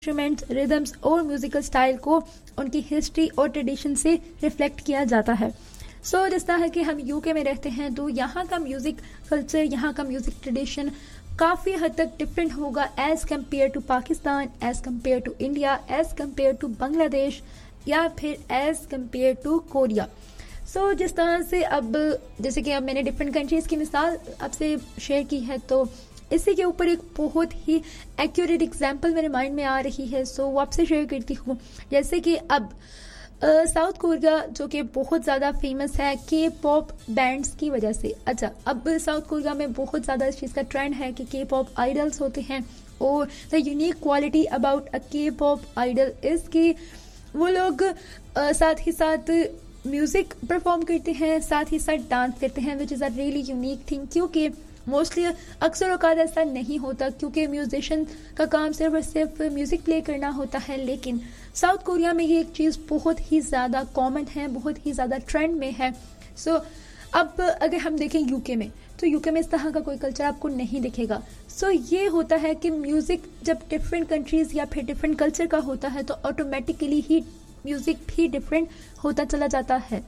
Instruments, rhythms और musical style को उनकी हिस्ट्री और ट्रेडिशन से रिफ्लेक्ट किया जाता है। जिस तरह है कि हम यूके में रहते हैं तो यहाँ का म्यूजिक कल्चर, यहाँ का म्यूजिक ट्रेडिशन काफ़ी हद तक डिफरेंट होगा as compare to Pakistan, as compare to India, as compare to Bangladesh या फिर एज कम्पेयर टू कोरिया। जिस तरह से अब जैसे कि अब मैंने डिफरेंट कंट्रीज़ की मिसाल आपसे शेयर की है, तो इसी के ऊपर एक बहुत ही एक्यूरेट एग्जाम्पल मेरे माइंड में आ रही है। वो आपसे शेयर करती हूँ। जैसे कि अब साउथ कोरिया जो कि बहुत ज़्यादा फेमस है के पॉप बैंड्स की वजह से। अच्छा, अब साउथ कोरिया में बहुत ज़्यादा इस चीज़ का ट्रेंड है कि के पॉप आइडल्स होते हैं, और the unique quality about a के पॉप आइडल इज़ कि वो लोग साथ ही साथ म्यूज़िक परफॉर्म करते हैं, साथ ही साथ डांस करते हैं, which is a really unique thing. क्योंकि मोस्टली अक्सर औकात ऐसा नहीं होता, क्योंकि म्यूजिशियन का काम सिर्फ और सिर्फ म्यूज़िक प्ले करना होता है। लेकिन साउथ कोरिया में ये एक चीज़ बहुत ही ज़्यादा कॉमन है, बहुत ही ज़्यादा ट्रेंड में है। अब अगर हम देखें यूके में, तो यूके में इस तरह का कोई कल्चर आपको नहीं दिखेगा। ये होता है कि म्यूज़िक जब डिफरेंट कंट्रीज़ या फिर डिफरेंट कल्चर का होता है तो ऑटोमेटिकली ही म्यूज़िक भी डिफरेंट होता चला जाता है।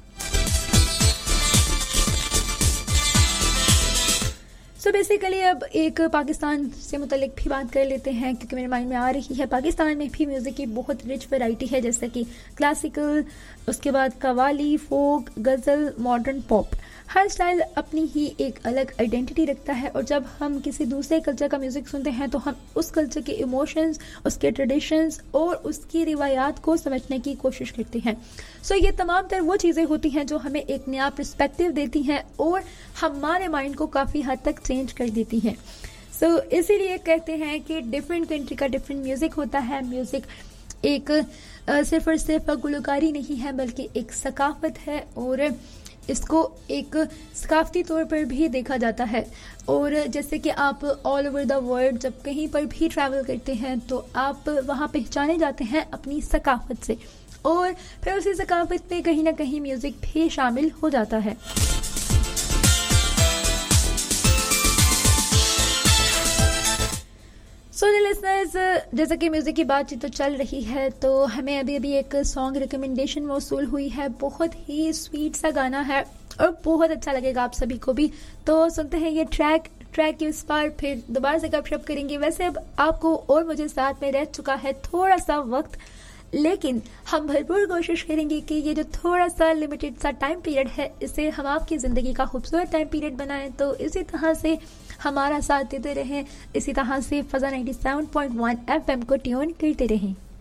बेसिकली अब एक पाकिस्तान से मुतल्लिक भी बात कर लेते हैं, क्योंकि मेरे माइंड में आ रही है। पाकिस्तान में भी म्यूज़िक की बहुत रिच वैरायटी है, जैसे कि क्लासिकल, उसके बाद कवाली, फोक, गज़ल, मॉडर्न पॉप। हर स्टाइल अपनी ही एक अलग आइडेंटिटी रखता है, और जब हम किसी दूसरे कल्चर का म्यूज़िक सुनते हैं तो हम उस कल्चर के इमोशंस, उसके ट्रेडिशंस और उसकी रिवायात को समझने की कोशिश करते हैं। ये तमाम तर वो चीज़ें होती हैं जो हमें एक नया पर्सपेक्टिव देती हैं और हमारे माइंड को काफ़ी हद तक चेंज कर देती हैं। इसीलिए कहते हैं कि डिफरेंट कंट्री का डिफरेंट म्यूज़िक होता है। म्यूज़िक एक सिर्फ और सिर्फ गुलकारी नहीं है, बल्कि एक सकाफत है, और इसको एक सकाफती तौर पर भी देखा जाता है। और जैसे कि आप ऑल ओवर द वर्ल्ड जब कहीं पर भी ट्रैवल करते हैं तो आप वहाँ पहचाने जाते हैं अपनी सकाफत से, और फिर उसी सकाफत में कहीं ना कहीं म्यूज़िक भी शामिल हो जाता है। लिसनर्स, जैसा कि म्यूज़िक की बातचीत तो चल रही है, तो हमें अभी एक सॉन्ग रिकमेंडेशन मौसूल हुई है। बहुत ही स्वीट सा गाना है और बहुत अच्छा लगेगा आप सभी को भी। तो सुनते हैं ये ट्रैक के उस पार फिर दोबारा से गपशप करेंगे। वैसे अब आपको और मुझे साथ में रह चुका है थोड़ा सा वक्त, लेकिन हम भरपूर कोशिश करेंगे कि ये जो थोड़ा सा लिमिटेड सा टाइम पीरियड है, इसे हम आपकी ज़िंदगी का खूबसूरत टाइम पीरियड बनाएं। तो इसी तरह से हमारा साथ देते रहें, इसी तरह से फज़ा 97.1 FM को ट्यून करते रहें।